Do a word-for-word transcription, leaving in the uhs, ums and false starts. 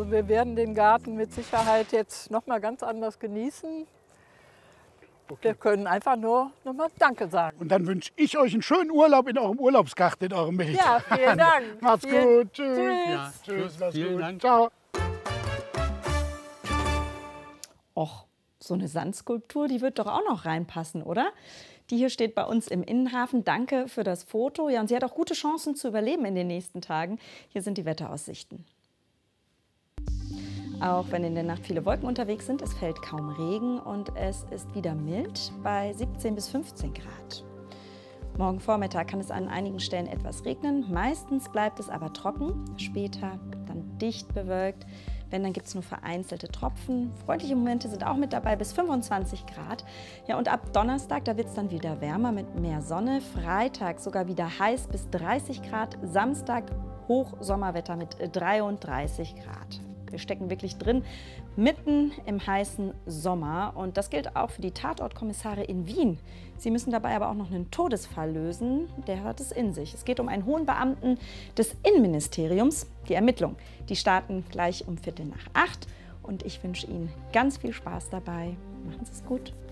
Also wir werden den Garten mit Sicherheit jetzt noch mal ganz anders genießen. Okay. Wir können einfach nur noch mal Danke sagen. Und dann wünsche ich euch einen schönen Urlaub in eurem Urlaubsgarten, in eurem Mediterranen. Ja, vielen Dank. Macht's Vielen, gut. Tschüss. Tschüss. Ja, tschüss. Macht's Vielen gut. Dank. Ciao. Och, so eine Sandskulptur, die wird doch auch noch reinpassen, oder? Die hier steht bei uns im Innenhafen. Danke für das Foto. Ja, und sie hat auch gute Chancen zu überleben in den nächsten Tagen. Hier sind die Wetteraussichten. Auch wenn in der Nacht viele Wolken unterwegs sind, es fällt kaum Regen und es ist wieder mild bei siebzehn bis fünfzehn Grad. Morgen Vormittag kann es an einigen Stellen etwas regnen. Meistens bleibt es aber trocken. Später dann dicht bewölkt. Wenn, dann gibt es nur vereinzelte Tropfen. Freundliche Momente sind auch mit dabei, bis fünfundzwanzig Grad. Ja, und ab Donnerstag, da wird es dann wieder wärmer mit mehr Sonne. Freitag sogar wieder heiß bis dreißig Grad. Samstag Hochsommerwetter mit dreiunddreißig Grad. Wir stecken wirklich drin, mitten im heißen Sommer. Und das gilt auch für die Tatortkommissare in Wien. Sie müssen dabei aber auch noch einen Todesfall lösen. Der hat es in sich. Es geht um einen hohen Beamten des Innenministeriums. Die Ermittlungen, die starten gleich um Viertel nach acht. Und ich wünsche Ihnen ganz viel Spaß dabei. Machen Sie es gut.